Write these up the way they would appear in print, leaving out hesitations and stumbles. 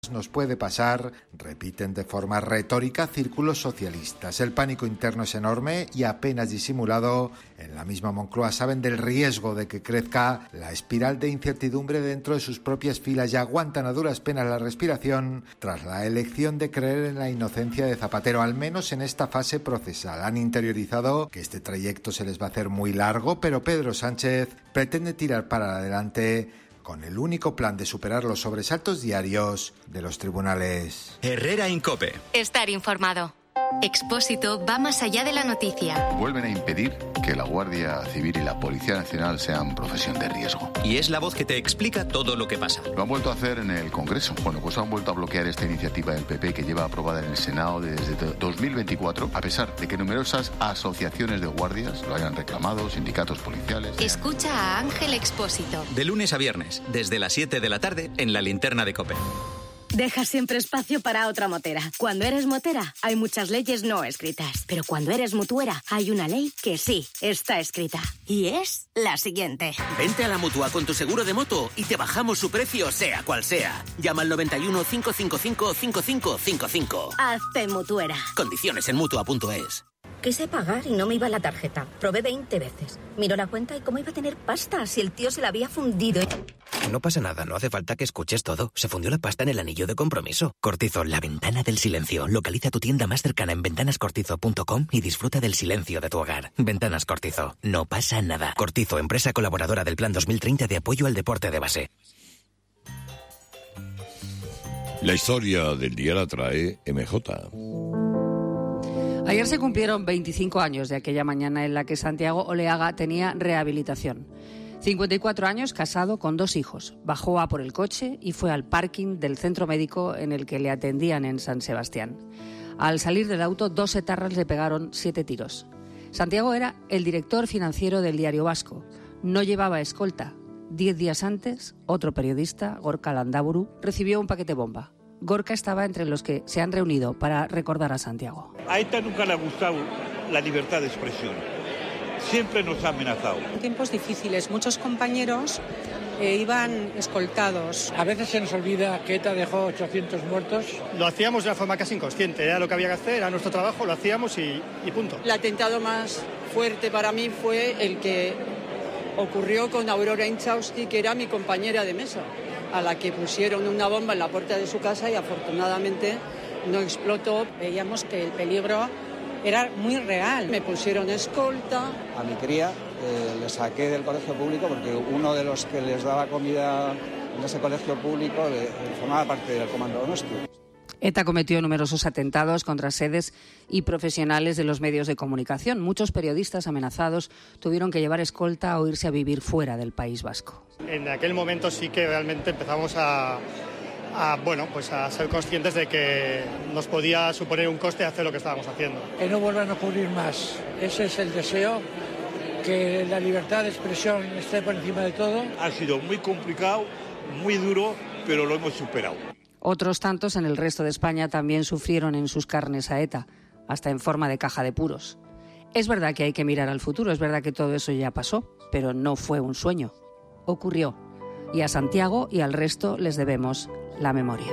Nos puede pasar, repiten de forma retórica círculos socialistas. El pánico interno es enorme y apenas disimulado. En la misma Moncloa saben del riesgo de que crezca la espiral de incertidumbre dentro de sus propias filas y aguantan a duras penas la respiración tras la elección de creer en la inocencia de Zapatero, al menos en esta fase procesal. Han interiorizado que este trayecto se les va a hacer muy largo, pero Pedro Sánchez pretende tirar para adelante con el único plan de superar los sobresaltos diarios de los tribunales. Herrera en COPE. Estar informado. Expósito va más allá de la noticia. Vuelven a impedir que la Guardia Civil y la Policía Nacional sean profesión de riesgo. Y es la voz que te explica todo lo que pasa. Lo han vuelto a hacer en el Congreso. Bueno, pues han vuelto a bloquear esta iniciativa del PP que lleva aprobada en el Senado desde 2024, a pesar de que numerosas asociaciones de guardias lo hayan reclamado, sindicatos policiales. Escucha a Ángel Expósito. De lunes a viernes, desde las 7 de la tarde, en la linterna de COPE. Deja siempre espacio para otra motera. Cuando eres motera, hay muchas leyes no escritas. Pero cuando eres mutuera, hay una ley que sí está escrita. Y es la siguiente. Vente a la Mutua con tu seguro de moto y te bajamos su precio, sea cual sea. Llama al 91 555 5555. Hazte mutuera. Condiciones en Mutua.es. Quise pagar y no me iba la tarjeta. Probé 20 veces. Miró la cuenta y cómo iba a tener pasta si el tío se la había fundido. No pasa nada, no hace falta que escuches todo. Se fundió la pasta en el anillo de compromiso. Cortizo, la ventana del silencio. Localiza tu tienda más cercana en ventanascortizo.com y disfruta del silencio de tu hogar. Ventanas Cortizo. No pasa nada. Cortizo, empresa colaboradora del Plan 2030 de apoyo al deporte de base. La historia del día la trae MJ. Ayer se cumplieron 25 años de aquella mañana en la que Santiago Oleaga tenía rehabilitación. 54 años, casado con 2 hijos. Bajó a por el coche y fue al parking del centro médico en el que le atendían en San Sebastián. Al salir del auto, 2 etarras le pegaron 7 tiros. Santiago era el director financiero del Diario Vasco. No llevaba escolta. 10 días antes, otro periodista, Gorka Landaburu, recibió un paquete bomba. Gorka estaba entre los que se han reunido para recordar a Santiago. A ETA nunca le ha gustado la libertad de expresión. Siempre nos ha amenazado. En tiempos difíciles, muchos compañeros iban escoltados. A veces se nos olvida que ETA dejó 800 muertos. Lo hacíamos de una forma casi inconsciente, era lo que había que hacer, era nuestro trabajo, lo hacíamos y punto. El atentado más fuerte para mí fue el que ocurrió con Aurora Inchausti, que era mi compañera de mesa, a la que pusieron una bomba en la puerta de su casa y afortunadamente no explotó. Veíamos que el peligro era muy real. Me pusieron escolta. A mi cría le saqué del colegio público porque uno de los que les daba comida en ese colegio público formaba parte del comando nuestro. ETA cometió numerosos atentados contra sedes y profesionales de los medios de comunicación. Muchos periodistas amenazados tuvieron que llevar escolta o irse a vivir fuera del País Vasco. En aquel momento sí que realmente empezamos a ser conscientes de que nos podía suponer un coste hacer lo que estábamos haciendo. Que no vuelvan a ocurrir más. Ese es el deseo, que la libertad de expresión esté por encima de todo. Ha sido muy complicado, muy duro, pero lo hemos superado. Otros tantos en el resto de España también sufrieron en sus carnes a ETA, hasta en forma de caja de puros. Es verdad que hay que mirar al futuro, es verdad que todo eso ya pasó, pero no fue un sueño. Ocurrió. Y a Santiago y al resto les debemos la memoria.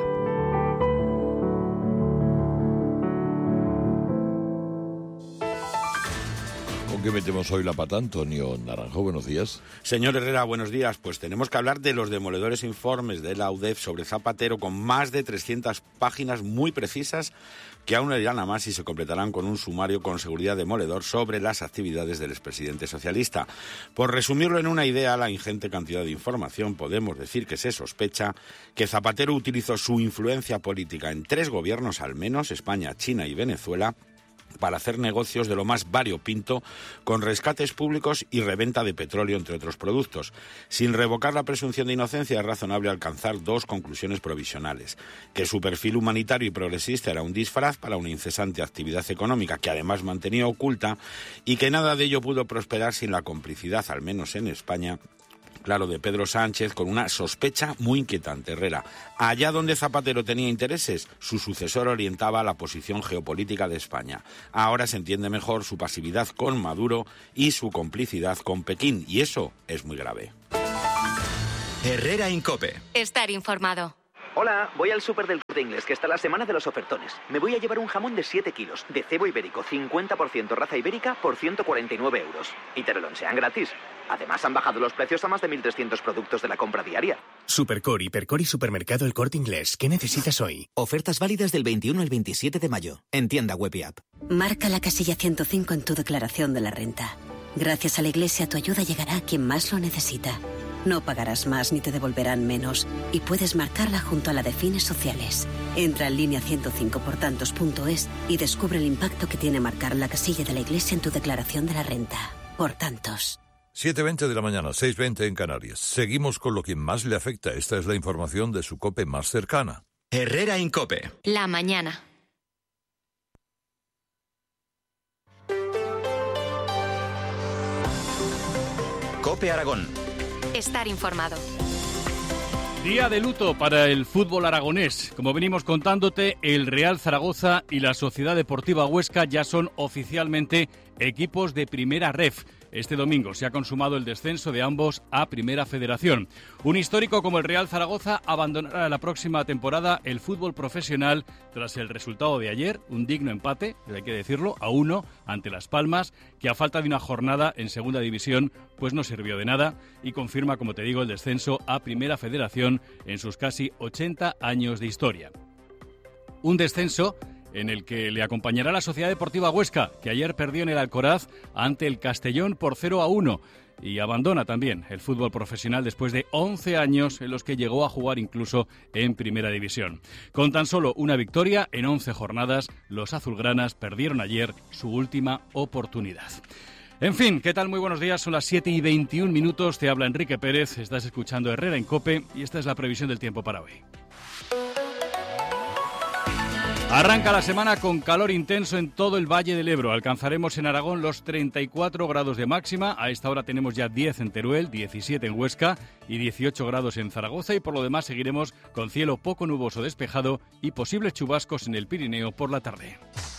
¿Con qué metemos hoy la pata, Antonio Naranjo? Buenos días. Señor Herrera, buenos días. Pues tenemos que hablar de los demoledores informes de la UDEF sobre Zapatero, con más de 300 páginas muy precisas que aún irán a más y se completarán con un sumario con seguridad demoledor sobre las actividades del expresidente socialista. Por resumirlo en una idea, la ingente cantidad de información, podemos decir que se sospecha que Zapatero utilizó su influencia política en 3 gobiernos al menos, España, China y Venezuela, para hacer negocios de lo más variopinto con rescates públicos y reventa de petróleo, entre otros productos. Sin revocar la presunción de inocencia, es razonable alcanzar 2 conclusiones provisionales: que su perfil humanitario y progresista era un disfraz para una incesante actividad económica que además mantenía oculta, y que nada de ello pudo prosperar sin la complicidad, al menos en España, claro, de Pedro Sánchez, con una sospecha muy inquietante, Herrera. Allá donde Zapatero tenía intereses, su sucesor orientaba la posición geopolítica de España. Ahora se entiende mejor su pasividad con Maduro y su complicidad con Pekín, y eso es muy grave. Herrera en COPE. Estar informado. Hola, voy al súper del Corte Inglés, que está la semana de los ofertones. Me voy a llevar un jamón de 7 kilos, de cebo ibérico, 50% raza ibérica, por 149 euros. Y te lo lonchean gratis. Además, han bajado los precios a más de 1.300 productos de la compra diaria. Supercor, Hipercor y Supermercado El Corte Inglés. ¿Qué necesitas hoy? Ofertas válidas del 21 al 27 de mayo. En tienda web y app. Marca la casilla 105 en tu declaración de la renta. Gracias a la Iglesia, tu ayuda llegará a quien más lo necesita. No pagarás más ni te devolverán menos. Y puedes marcarla junto a la de fines sociales. Entra en línea 105portantos.es y descubre el impacto que tiene marcar la casilla de la Iglesia en tu declaración de la renta. Por tantos. 7:20 de la mañana, 6:20 en Canarias. Seguimos con lo que más le afecta. Esta es la información de su COPE más cercana. Herrera Incope. La mañana. COPE Aragón. Estar informado. Día de luto para el fútbol aragonés. Como venimos contándote, el Real Zaragoza y la Sociedad Deportiva Huesca ya son oficialmente equipos de Primera Ref. Este domingo se ha consumado el descenso de ambos a Primera Federación. Un histórico como el Real Zaragoza abandonará la próxima temporada el fútbol profesional tras el resultado de ayer, un digno empate, hay que decirlo, a 1 ante Las Palmas, que a falta de una jornada en Segunda División pues no sirvió de nada y confirma, como te digo, el descenso a Primera Federación en sus casi 80 años de historia. Un descenso en el que le acompañará la Sociedad Deportiva Huesca, que ayer perdió en el Alcoraz ante el Castellón por 0-1 y abandona también el fútbol profesional después de 11 años en los que llegó a jugar incluso en Primera División. Con tan solo una victoria en 11 jornadas, los azulgranas perdieron ayer su última oportunidad. En fin, ¿qué tal? Muy buenos días, son las 7:21, te habla Enrique Pérez, estás escuchando Herrera Incope y esta es la previsión del tiempo para hoy. Arranca la semana con calor intenso en todo el Valle del Ebro. Alcanzaremos en Aragón los 34 grados de máxima. A esta hora tenemos ya 10 en Teruel, 17 en Huesca y 18 grados en Zaragoza. Y por lo demás seguiremos con cielo poco nuboso despejado y posibles chubascos en el Pirineo por la tarde.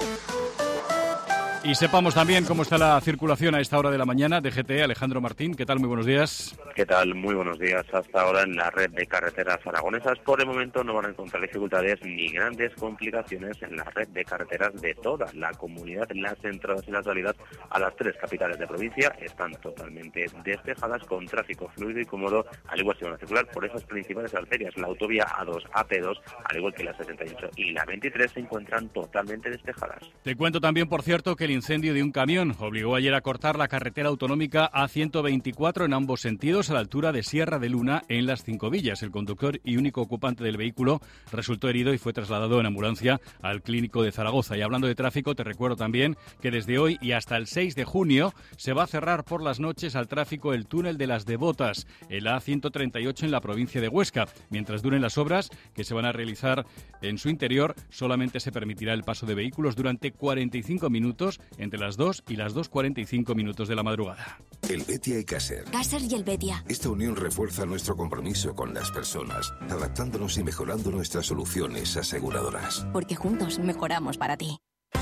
Y sepamos también cómo está la circulación a esta hora de la mañana. DGT, Alejandro Martín, ¿qué tal? Muy buenos días. ¿Qué tal? Muy buenos días. Hasta ahora en la red de carreteras aragonesas, por el momento no van a encontrar dificultades ni grandes complicaciones en la red de carreteras de toda la comunidad. Las entradas y las salidas a las 3 capitales de provincia están totalmente despejadas con tráfico fluido y cómodo, al igual que van a circular por esas principales arterias. La autovía A2, AP2, al igual que la 78 y la 23 se encuentran totalmente despejadas. Te cuento también, por cierto, que el incendio de un camión obligó ayer a cortar la carretera autonómica A124 en ambos sentidos a la altura de Sierra de Luna en Las Cinco Villas. El conductor y único ocupante del vehículo resultó herido y fue trasladado en ambulancia al Clínico de Zaragoza. Y hablando de tráfico, te recuerdo también que desde hoy y hasta el 6 de junio se va a cerrar por las noches al tráfico el túnel de las Devotas, el A138 en la provincia de Huesca. Mientras duren las obras que se van a realizar en su interior, solamente se permitirá el paso de vehículos durante 45 minutos entre las 2 y las 2:45 de la madrugada. El Betia y Caser. Caser y el Betia. Esta unión refuerza nuestro compromiso con las personas, adaptándonos y mejorando nuestras soluciones aseguradoras. Porque juntos mejoramos para ti.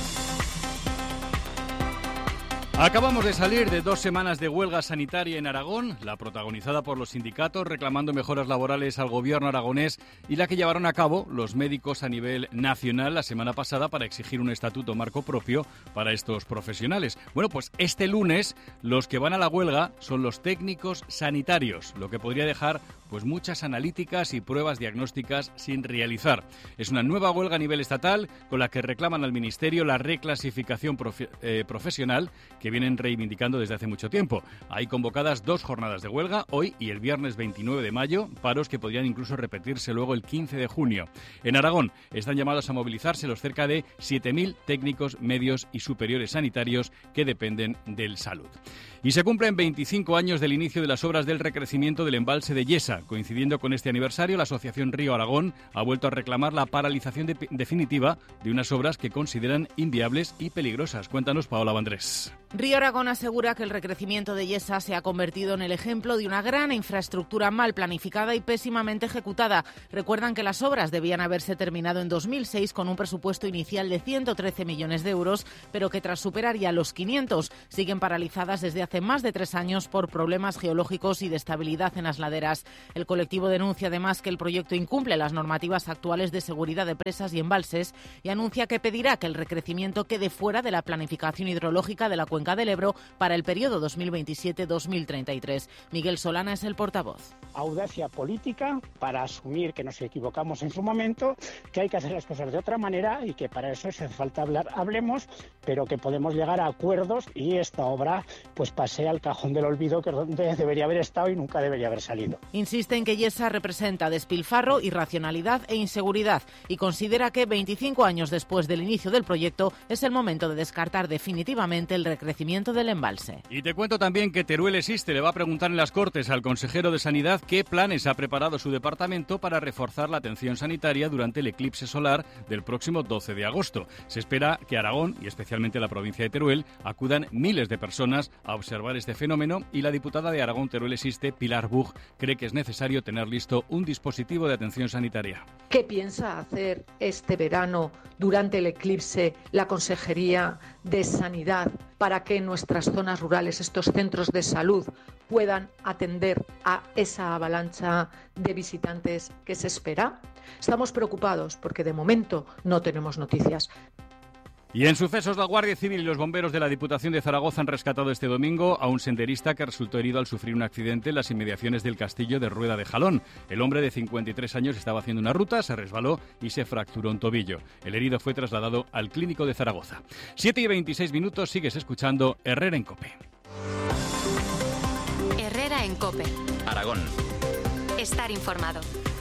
Acabamos de salir de 2 semanas de huelga sanitaria en Aragón, la protagonizada por los sindicatos reclamando mejoras laborales al gobierno aragonés y la que llevaron a cabo los médicos a nivel nacional la semana pasada para exigir un estatuto marco propio para estos profesionales. Bueno, pues este lunes los que van a la huelga son los técnicos sanitarios, lo que podría dejar pues muchas analíticas y pruebas diagnósticas sin realizar. Es una nueva huelga a nivel estatal con la que reclaman al Ministerio la reclasificación profesional que vienen reivindicando desde hace mucho tiempo. Hay convocadas 2 jornadas de huelga, hoy y el viernes 29 de mayo, paros que podrían incluso repetirse luego el 15 de junio. En Aragón están llamados a movilizarse los cerca de 7.000 técnicos medios y superiores sanitarios que dependen del Salud. Y se cumplen 25 años del inicio de las obras del recrecimiento del embalse de Yesa. Coincidiendo con este aniversario, la Asociación Río Aragón ha vuelto a reclamar la paralización definitiva de unas obras que consideran inviables y peligrosas. Cuéntanos, Paola Vandrés. Río Aragón asegura que el recrecimiento de Yesa se ha convertido en el ejemplo de una gran infraestructura mal planificada y pésimamente ejecutada. Recuerdan que las obras debían haberse terminado en 2006 con un presupuesto inicial de 113 millones de euros, pero que tras superar ya los 500 siguen paralizadas desde hace más de 3 años por problemas geológicos y de estabilidad en las laderas. El colectivo denuncia además que el proyecto incumple las normativas actuales de seguridad de presas y embalses y anuncia que pedirá que el recrecimiento quede fuera de la planificación hidrológica de la cuenca del Ebro para el periodo 2027-2033. Miguel Solana es el portavoz. Audacia política para asumir que nos equivocamos en su momento, que hay que hacer las cosas de otra manera y que para eso si hace falta hablar, hablemos, pero que podemos llegar a acuerdos y esta obra pues pase al cajón del olvido, que es donde debería haber estado y nunca debería haber salido. Insiste en que Yesa representa despilfarro, irracionalidad e inseguridad y considera que 25 años después del inicio del proyecto es el momento de descartar definitivamente el recrecimiento del embalse. Y te cuento también que Teruel Existe le va a preguntar en las Cortes al consejero de Sanidad qué planes ha preparado su departamento para reforzar la atención sanitaria durante el eclipse solar del próximo 12 de agosto. Se espera que Aragón, y especialmente la provincia de Teruel, acudan miles de personas a observar este fenómeno y la diputada de Aragón Teruel Existe, Pilar Buch, cree que es necesario tener listo un dispositivo de atención sanitaria. ¿Qué piensa hacer este verano durante el eclipse la Consejería de Sanidad para que en nuestras zonas rurales, estos centros de salud, puedan atender a esa avalancha de visitantes que se espera? Estamos preocupados porque de momento no tenemos noticias. Y en sucesos, la Guardia Civil y los bomberos de la Diputación de Zaragoza han rescatado este domingo a un senderista que resultó herido al sufrir un accidente en las inmediaciones del castillo de Rueda de Jalón. El hombre de 53 años estaba haciendo una ruta, se resbaló y se fracturó un tobillo. El herido fue trasladado al Clínico de Zaragoza. 7:26, sigues escuchando Herrera en COPE. Herrera en COPE. Aragón. Estar informado.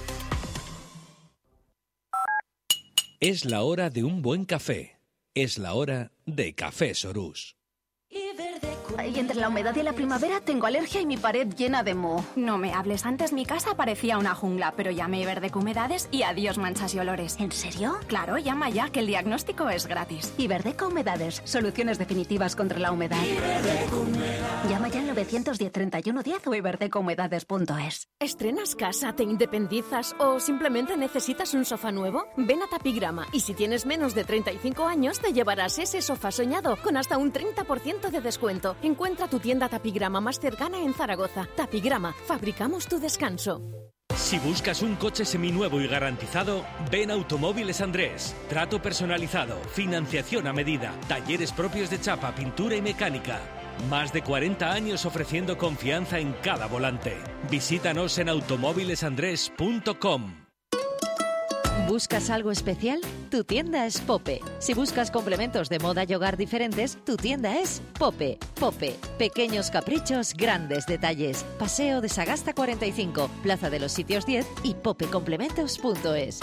Es la hora de un buen café. Es la hora de Café Sorús. Y entre la humedad y la primavera tengo alergia y mi pared llena de moho. No me hables, antes mi casa parecía una jungla, pero llamé a Iberdec Humedades y adiós manchas y olores. ¿En serio? Claro, llama ya, que el diagnóstico es gratis. Iberdec Humedades, soluciones definitivas contra la humedad. Llama ya al 910-3110 o iberdecahumedades.es. ¿Estrenas casa, te independizas o simplemente necesitas un sofá nuevo? Ven a Tapigrama y si tienes menos de 35 años te llevarás ese sofá soñado con hasta un 30% de descuento. Encuentra tu tienda Tapigrama más cercana en Zaragoza. Tapigrama, fabricamos tu descanso. Si buscas un coche seminuevo y garantizado, ven a Automóviles Andrés. Trato personalizado, financiación a medida, talleres propios de chapa, pintura y mecánica. Más de 40 años ofreciendo confianza en cada volante. Visítanos en automóvilesandrés.com. ¿Buscas algo especial? Tu tienda es Pope. Si buscas complementos de moda y hogar diferentes, tu tienda es Pope. Pope. Pequeños caprichos, grandes detalles. Paseo de Sagasta 45, Plaza de los Sitios 10 y popecomplementos.es.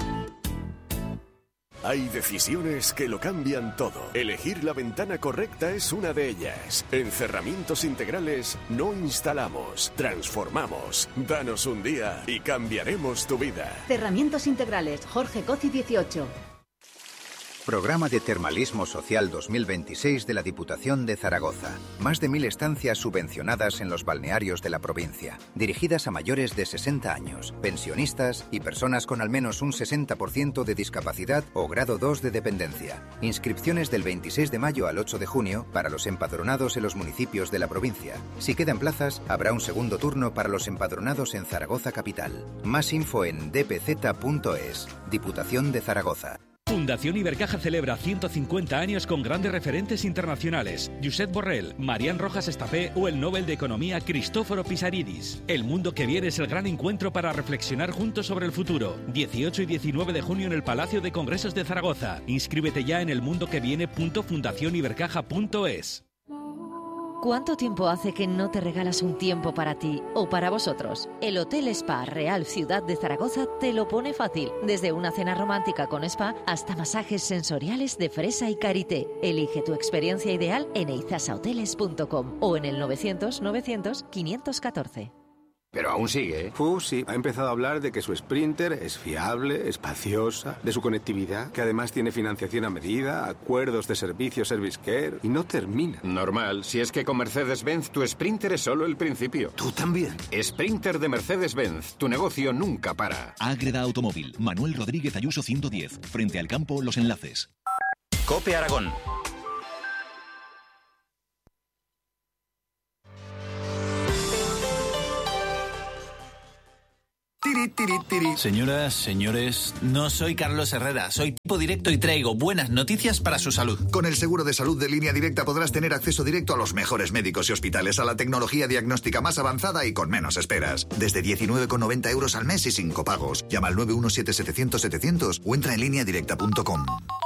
Hay decisiones que lo cambian todo. Elegir la ventana correcta es una de ellas. En Cerramientos Integrales no instalamos, transformamos. Danos un día y cambiaremos tu vida. Cerramientos Integrales, Jorge Coci 18. Programa de Termalismo Social 2026 de la Diputación de Zaragoza. Más de 1000 estancias subvencionadas en los balnearios de la provincia, dirigidas a mayores de 60 años, pensionistas y personas con al menos un 60% de discapacidad o grado 2 de dependencia. Inscripciones del 26 de mayo al 8 de junio para los empadronados en los municipios de la provincia. Si quedan plazas, habrá un segundo turno para los empadronados en Zaragoza Capital. Más info en dpz.es. Diputación de Zaragoza. Fundación Ibercaja celebra 150 años con grandes referentes internacionales. Josep Borrell, Marián Rojas Estapé o el Nobel de Economía Cristóforo Pisaridis. El mundo que viene es el gran encuentro para reflexionar juntos sobre el futuro. 18 y 19 de junio en el Palacio de Congresos de Zaragoza. Inscríbete ya en elmundoqueviene.fundacionibercaja.es. ¿Cuánto tiempo hace que no te regalas un tiempo para ti o para vosotros? El Hotel Spa Real Ciudad de Zaragoza te lo pone fácil. Desde una cena romántica con spa hasta masajes sensoriales de fresa y karité. Elige tu experiencia ideal en eizasahoteles.com o en el 900 900 514. Pero aún sigue, ¿eh? Sí, ha empezado a hablar de que su Sprinter es fiable, espaciosa, de su conectividad, que además tiene financiación a medida, acuerdos de servicio Service Care, y no termina. Normal, si es que con Mercedes-Benz tu Sprinter es solo el principio. ¿Tú también? Sprinter de Mercedes-Benz, tu negocio nunca para. Ágreda Automóvil, Manuel Rodríguez Ayuso 110, frente al campo Los Enlaces. COPE Aragón. Señoras, señores, no soy Carlos Herrera, soy tipo directo y traigo buenas noticias para su salud. Con el seguro de salud de Línea Directa podrás tener acceso directo a los mejores médicos y hospitales, a la tecnología diagnóstica más avanzada y con menos esperas. Desde 19,90 € al mes y sin copagos. Llama al 917-700-700 o entra en lineadirecta.com.